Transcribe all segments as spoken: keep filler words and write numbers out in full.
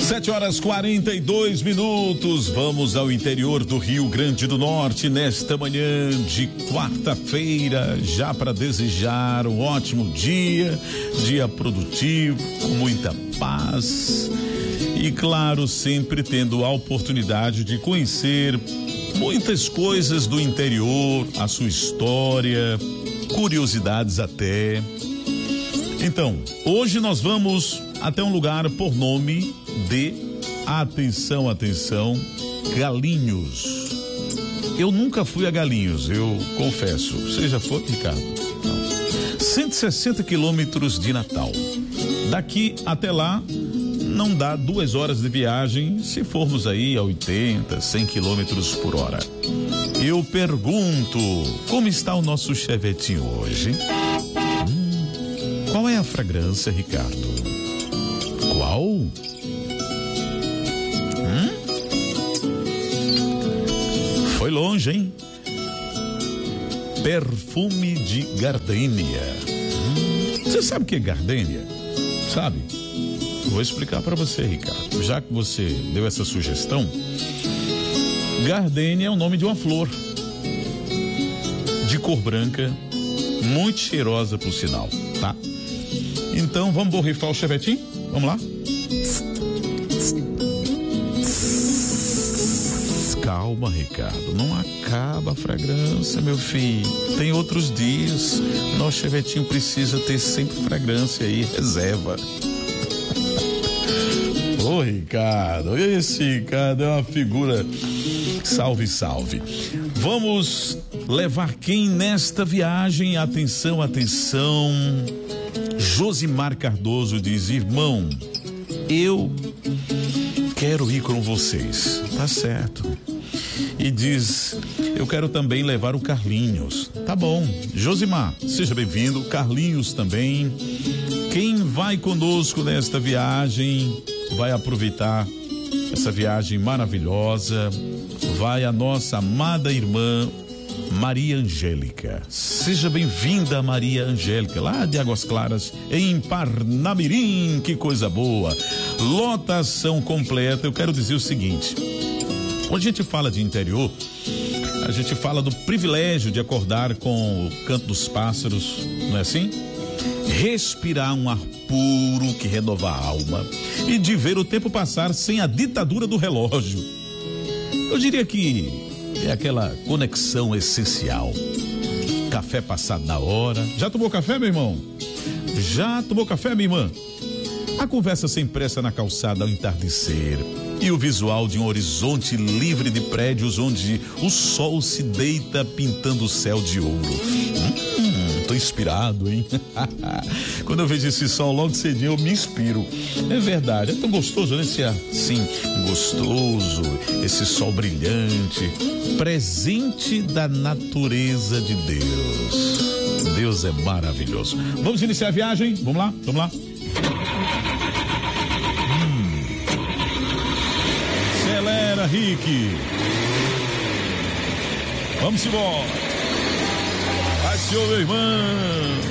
Sete horas quarenta e dois minutos. Vamos ao interior do Rio Grande do Norte nesta manhã de quarta-feira, já para desejar um ótimo dia, dia produtivo, com muita paz e, claro, sempre tendo a oportunidade de conhecer muitas coisas do interior, a sua história, curiosidades até. Então, hoje nós vamos até um lugar por nome de, atenção, atenção, Galinhos. Eu nunca fui a Galinhos, eu confesso. Você já foi, Ricardo? Não. cento e sessenta quilômetros de Natal. Daqui até lá não dá duas horas de viagem se formos aí a oitenta, cem quilômetros por hora. Eu pergunto, como está o nosso chevetinho hoje? Hum, qual é a fragrância, Ricardo? Qual? Hum? Foi longe, hein? Perfume de gardênia. Hum. Você sabe o que é gardênia? Sabe? Vou explicar para você, Ricardo. Já que você deu essa sugestão, gardênia é o nome de uma flor de cor branca, muito cheirosa por sinal, tá? Então, vamos borrifar o chevetinho? Vamos lá? Calma, Ricardo, não acaba a fragrância, meu filho. Tem outros dias. Nosso chevetinho precisa ter sempre fragrância aí, reserva. Ô, Ricardo, esse Ricardo é uma figura. Salve, salve. Vamos levar quem nesta viagem? Atenção, atenção. Josimar Cardoso diz: irmão, eu quero ir com vocês. Tá certo. E diz: eu quero também levar o Carlinhos. Tá bom. Josimar, seja bem-vindo. Carlinhos também. Quem vai conosco nesta viagem, vai aproveitar essa viagem maravilhosa, vai a nossa amada irmã Maria Angélica. Seja bem-vinda, Maria Angélica, lá de Águas Claras, em Parnamirim. Que coisa boa. Lotação completa. Eu quero dizer o seguinte: quando a gente fala de interior, a gente fala do privilégio de acordar com o canto dos pássaros, não é assim? Respirar um ar puro que renova a alma e de ver o tempo passar sem a ditadura do relógio. Eu diria que é aquela conexão essencial. Café passado na hora. Já tomou café, meu irmão? Já tomou café, minha irmã? A conversa sem pressa na calçada ao entardecer e o visual de um horizonte livre de prédios onde o sol se deita pintando o céu de ouro. Hum, tô inspirado, hein? Quando eu vejo esse sol logo cedinho eu me inspiro. É verdade, é tão gostoso, né? Esse ar, sim, gostoso, esse sol brilhante, presente da natureza de Deus. Deus é maravilhoso. Vamos iniciar a viagem? Vamos lá? Vamos lá? Hum. Acelera, Rick. Vamos embora. Vai, senhor, meu irmão.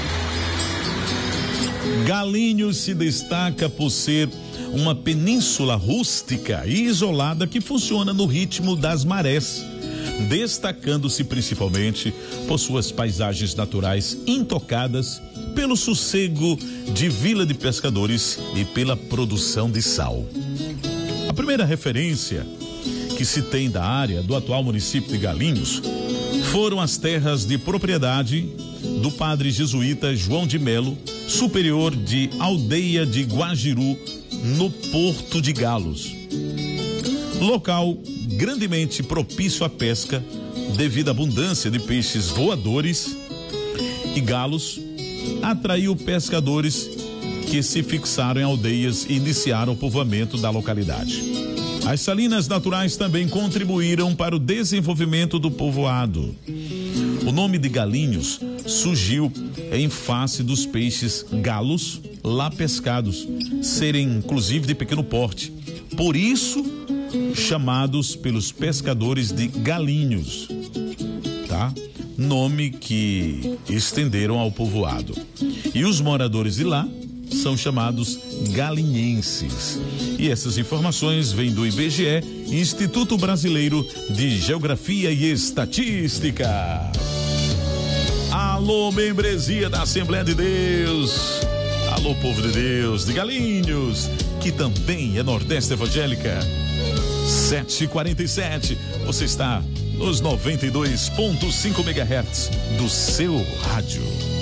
Galinhos se destaca por ser uma península rústica e isolada que funciona no ritmo das marés, destacando-se principalmente por suas paisagens naturais intocadas, pelo sossego de vila de pescadores e pela produção de sal. A primeira referência que se tem da área do atual município de Galinhos foram as terras de propriedade do padre jesuíta João de Melo, superior de Aldeia de Guajiru, no Porto de Galos. Local grandemente propício à pesca devido à abundância de peixes voadores e galos, atraiu pescadores que se fixaram em aldeias e iniciaram o povoamento da localidade. As salinas naturais também contribuíram para o desenvolvimento do povoado. O nome de Galinhos surgiu em face dos peixes galos lá pescados, serem inclusive de pequeno porte. Por isso, chamados pelos pescadores de galinhos, tá? Nome que estenderam ao povoado. E os moradores de lá são chamados galinhenses. E essas informações vêm do I B G E, Instituto Brasileiro de Geografia e Estatística. Alô, membresia da Assembleia de Deus. Alô, povo de Deus, de Galinhos, que também é Nordeste Evangélica. sete e quarenta e sete, você está nos noventa e dois ponto cinco megahertz do seu rádio.